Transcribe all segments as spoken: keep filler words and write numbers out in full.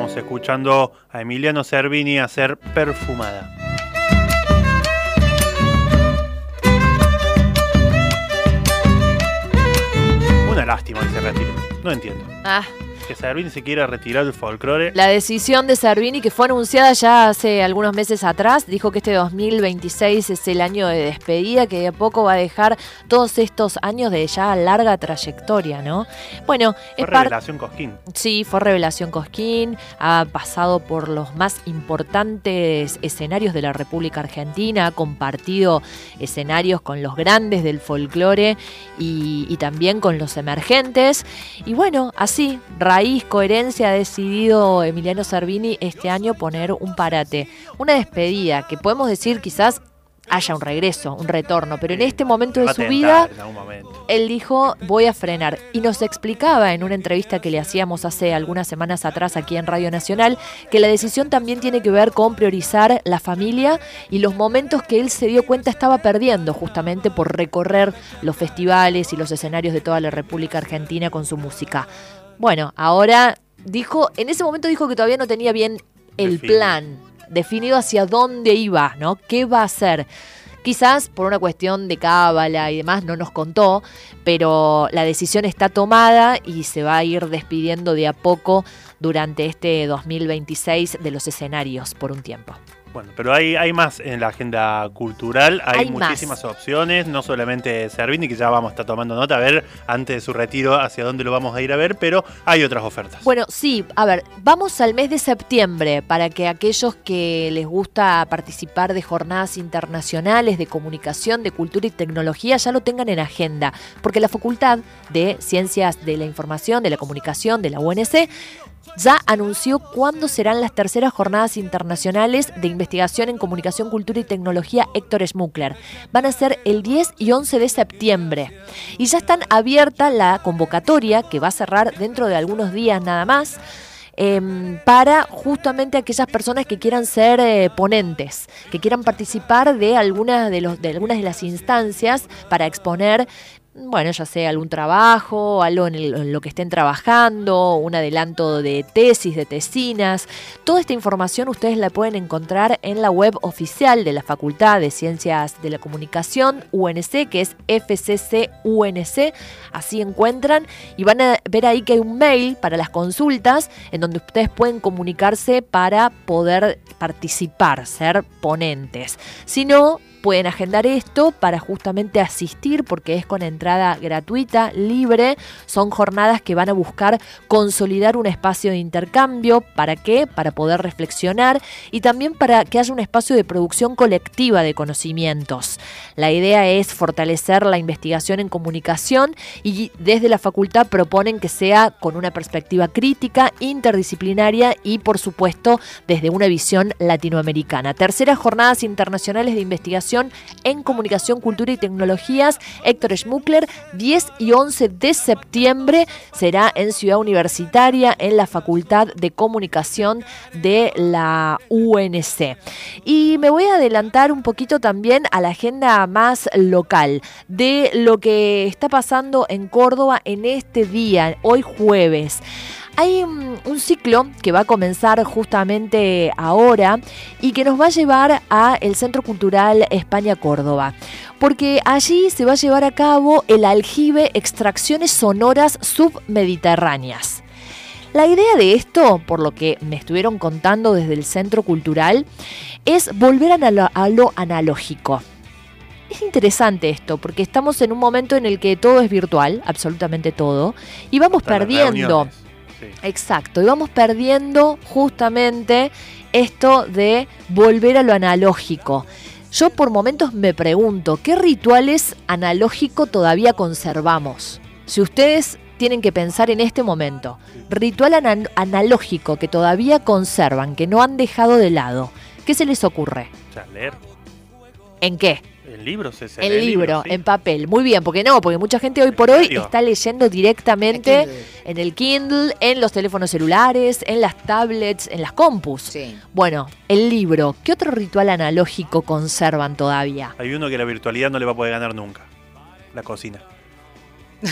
Estamos escuchando a Emiliano Cervini hacer Perfumada. Una lástima que se retire. No entiendo. Ah. Que Cervini se quiera retirar del folclore. La decisión de Cervini, que fue anunciada ya hace algunos meses atrás, dijo que este dos mil veintiséis es el año de despedida, que de a poco va a dejar todos estos años de ya larga trayectoria, ¿no? Bueno, fue es par- Revelación Cosquín. Sí, fue Revelación Cosquín, ha pasado por los más importantes escenarios de la República Argentina, ha compartido escenarios con los grandes del folclore y, y también con los emergentes. Y bueno, así, raíz, coherencia, ha decidido Emiliano Cervini este año poner un parate, una despedida, que podemos decir quizás haya un regreso, un retorno, pero en este momento de su vida, él dijo, voy a frenar. Y nos explicaba en una entrevista que le hacíamos hace algunas semanas atrás aquí en Radio Nacional, que la decisión también tiene que ver con priorizar la familia y los momentos que él se dio cuenta estaba perdiendo justamente por recorrer los festivales y los escenarios de toda la República Argentina con su música. Bueno, ahora dijo, en ese momento dijo que todavía no tenía bien el Definido. plan definido hacia dónde iba, ¿no? ¿Qué va a hacer? Quizás por una cuestión de cábala y demás no nos contó, pero la decisión está tomada y se va a ir despidiendo de a poco durante este dos mil veintiséis de los escenarios por un tiempo. Bueno, pero hay, hay más en la agenda cultural, hay, hay muchísimas más. opciones, no solamente Cervini, que ya vamos a estar tomando nota, a ver, antes de su retiro, hacia dónde lo vamos a ir a ver, pero hay otras ofertas. Bueno, sí, a ver, vamos al mes de septiembre, para que aquellos que les gusta participar de jornadas internacionales de comunicación, de cultura y tecnología, ya lo tengan en agenda, porque la Facultad de Ciencias de la Información, de la Comunicación, de la U N C, ya anunció cuándo serán las terceras jornadas internacionales de investigación en comunicación, cultura y tecnología Héctor Schmuckler. Van a ser el diez y once de septiembre. Y ya están abierta la convocatoria, que va a cerrar dentro de algunos días nada más, eh, para justamente aquellas personas que quieran ser eh, ponentes, que quieran participar de algunas de, los, de algunas de las instancias para exponer, bueno, ya sea algún trabajo, algo en, el, en lo que estén trabajando, un adelanto de tesis, de tesinas. Toda esta información ustedes la pueden encontrar en la web oficial de la Facultad de Ciencias de la Comunicación, U N C, que es F C C U N C. Así encuentran y van a ver ahí que hay un mail para las consultas en donde ustedes pueden comunicarse para poder participar, ser ponentes. Si no, pueden agendar esto para justamente asistir, porque es con entrada gratuita, libre. Son jornadas que van a buscar consolidar un espacio de intercambio. ¿Para qué? Para poder reflexionar y también para que haya un espacio de producción colectiva de conocimientos. La idea es fortalecer la investigación en comunicación y desde la facultad proponen que sea con una perspectiva crítica, interdisciplinaria y, por supuesto, desde una visión latinoamericana. Terceras jornadas internacionales de investigación en comunicación, cultura y tecnologías Héctor Schmuckler, diez y once de septiembre, será en Ciudad Universitaria, en la Facultad de Comunicación de la U N C. Y me voy a adelantar un poquito también a la agenda más local de lo que está pasando en Córdoba en este día, hoy jueves. Hay un, un ciclo que va a comenzar justamente ahora y que nos va a llevar a el Centro Cultural España Córdoba, porque allí se va a llevar a cabo el Aljibe Extracciones Sonoras Submediterráneas. La idea de esto, por lo que me estuvieron contando desde el Centro Cultural, es volver a lo, a lo analógico. Es interesante esto, porque estamos en un momento en el que todo es virtual, absolutamente todo, y vamos Hasta perdiendo... Sí. Exacto, y vamos perdiendo justamente esto de volver a lo analógico. Yo por momentos me pregunto, ¿qué rituales analógicos todavía conservamos? Si ustedes tienen que pensar en este momento, ritual ana- analógico que todavía conservan, que no han dejado de lado, ¿qué se les ocurre? O sea, leer. ¿En qué? En libros, ese En libro, libro, sí. En papel. Muy bien, porque no, porque mucha gente hoy por hoy está leyendo directamente el en el Kindle, en los teléfonos celulares, en las tablets, en las compus. Sí. Bueno, el libro. ¿Qué otro ritual analógico conservan todavía? Hay uno que la virtualidad no le va a poder ganar nunca. La cocina.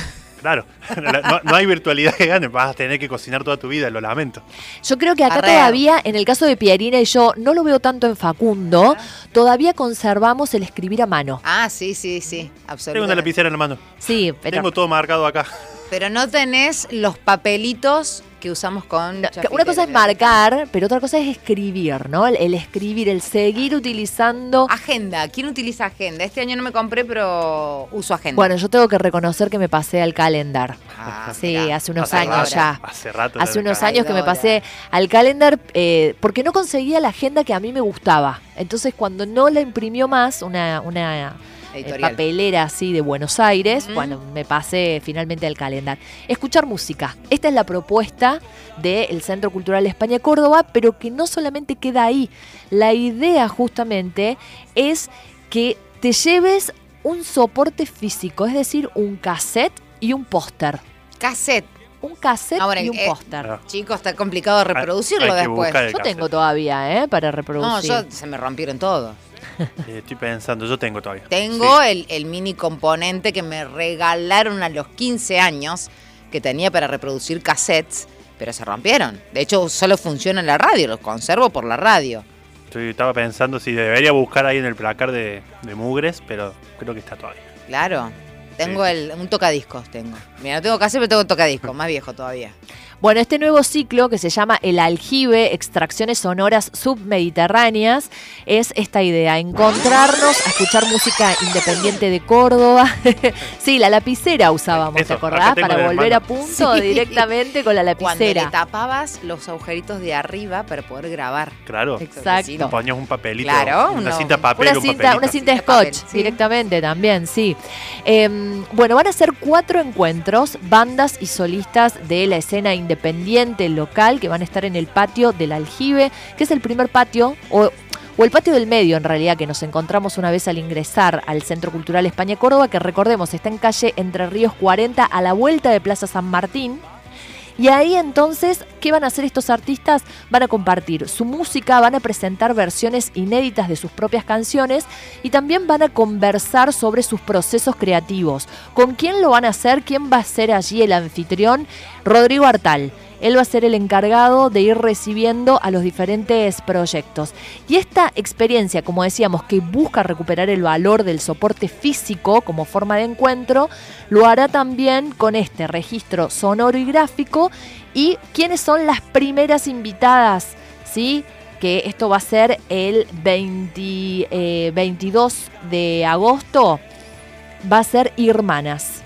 Claro, no, no hay virtualidad que gane, vas a tener que cocinar toda tu vida, lo lamento. Yo creo que acá Arreo. todavía, en el caso de Pierina y yo, no lo veo tanto en Facundo, todavía conservamos el escribir a mano. Ah, sí, sí, sí, absolutamente. Tengo una lapicera en la mano. Sí, pero... Tengo todo marcado acá. Pero no tenés los papelitos que usamos con No, chapiteros. una cosa es marcar, pero otra cosa es escribir, ¿no? El, el escribir, el seguir utilizando... Agenda. ¿Quién utiliza agenda? Este año no me compré, pero uso agenda. Bueno, yo tengo que reconocer que me pasé al calendar. Ah, Sí, mirá. hace unos Hace años rato, ya. Hace rato. Hace ya unos me años que me Ahora. pasé al calendar eh, porque no conseguía la agenda que a mí me gustaba. Entonces, cuando no la imprimió más una, una eh, Editorial. papelera así de Buenos Aires, Mm. bueno, me pasé finalmente al calendar. Escuchar música. Esta es la propuesta del Centro Cultural España Córdoba, pero que no solamente queda ahí. La idea justamente es que te lleves un soporte físico, es decir, un cassette y un póster. Cassette. Un cassette Ahora, y un eh, póster. Ah. Chicos, está complicado de reproducirlo Hay que después. buscar el Yo cassette. tengo todavía, ¿eh? Para No, reproducir. yo se me rompieron todo. Eh, estoy pensando, yo tengo todavía. Tengo Sí. el, el mini componente que me regalaron a los quince años que tenía para reproducir cassettes, pero se rompieron. De hecho, solo funciona en la radio, los conservo por la radio. Estoy- estaba pensando si debería buscar ahí en el placar de, de mugres, pero creo que está todavía. Claro. Tengo Sí. el, un tocadiscos, tengo. Mira, no tengo cassette, pero tengo tocadiscos, más viejo todavía. Bueno, este nuevo ciclo que se llama El Aljibe, Extracciones Sonoras Submediterráneas, es esta idea, encontrarnos a escuchar música independiente de Córdoba. Sí, la lapicera usábamos, Eso, ¿te acá acordás? tengo Para la volver a mano. punto Sí. directamente con la Cuando le lapicera. tapabas los agujeritos de arriba para poder grabar. Claro. Exacto. Ponías un papelito. Claro, una uno- cinta papel, Una un cinta, papelito. una cinta Cinta papel, scotch sí. directamente también, sí. Eh, bueno, van a ser cuatro encuentros, bandas y solistas de la escena independiente local que van a estar en el patio del Aljibe, que es el primer patio, o, o el patio del medio en realidad, que nos encontramos una vez al ingresar al Centro Cultural España Córdoba, que recordemos está en calle Entre Ríos cuarenta a la vuelta de Plaza San Martín. Y ahí entonces, ¿qué van a hacer estos artistas? Van a compartir su música, van a presentar versiones inéditas de sus propias canciones y también van a conversar sobre sus procesos creativos. ¿Con quién lo van a hacer? ¿Quién va a ser allí el anfitrión? Rodrigo Artal. Él va a ser el encargado de ir recibiendo a los diferentes proyectos. Y esta experiencia, como decíamos, que busca recuperar el valor del soporte físico como forma de encuentro, lo hará también con este registro sonoro y gráfico. ¿Y quiénes son las primeras invitadas? ¿Sí? Que esto va a ser el veinte, eh, veintidós de agosto. Va a ser Hermanas.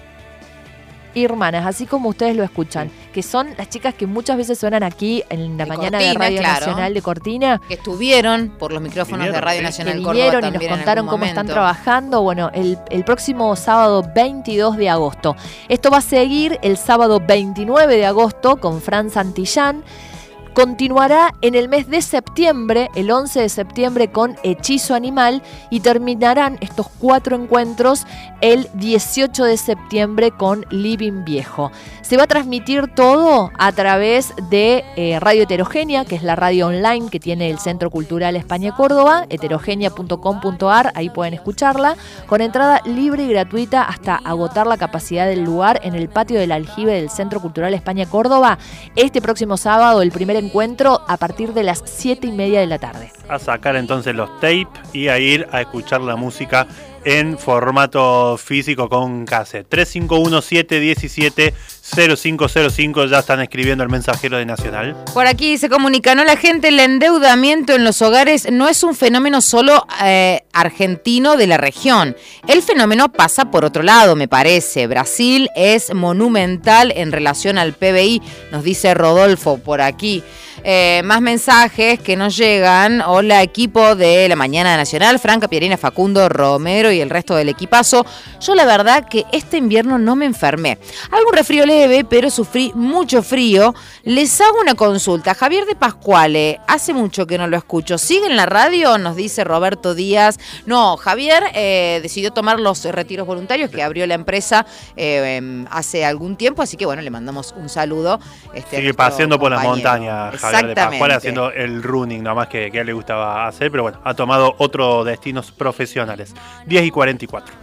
Hermanas, así como ustedes lo escuchan, que son las chicas que muchas veces suenan aquí en la De mañana de Cortina, Radio claro. Nacional de Cortina, Que estuvieron por los micrófonos Vinieron, de Radio sí. Nacional que Córdoba vinieron y nos también en contaron algún cómo están momento. trabajando. Bueno, el, el próximo sábado veintidós de agosto. Esto va a seguir el sábado veintinueve de agosto con Fran Santillán. Continuará en el mes de septiembre, el once de septiembre, con Hechizo Animal y terminarán estos cuatro encuentros el dieciocho de septiembre con Living Viejo. Se va a transmitir todo a través de eh, Radio Heterogénea, que es la radio online que tiene el Centro Cultural España Córdoba, heterogénea punto com punto a r, ahí pueden escucharla, con entrada libre y gratuita hasta agotar la capacidad del lugar en el patio del Aljibe del Centro Cultural España Córdoba, este próximo sábado, el primer encuentro a partir de las siete y media de la tarde. A sacar entonces los tapes y a ir a escuchar la música en formato físico con cassette. tres cinco uno siete uno siete cero cinco cero cinco, ya están escribiendo el mensajero de Nacional. Por aquí se comunica, ¿no? La gente, el endeudamiento en los hogares no es un fenómeno solo eh, argentino de la región. El fenómeno pasa por otro lado, me parece. Brasil es monumental en relación al P B I, nos dice Rodolfo por aquí. Eh, más mensajes que nos llegan. Hola, equipo de la Mañana Nacional, Franca, Pierina, Facundo, Romero y el resto del equipazo. Yo la verdad que este invierno no me enfermé. Algún resfrío leve, pero sufrí mucho frío. Les hago una consulta. Javier de Pascuale, hace mucho que no lo escucho. ¿Sigue en la radio? Nos dice Roberto Díaz. No, Javier eh, decidió tomar los retiros voluntarios que abrió la empresa eh, eh, hace algún tiempo, así que bueno, le mandamos un saludo. Este, Sigue paseando por las montañas, Javier de Pascual, Exactamente. haciendo el running, nada más que, que a él le gustaba hacer, pero bueno, ha tomado otros destinos profesionales. diez y cuarenta y cuatro.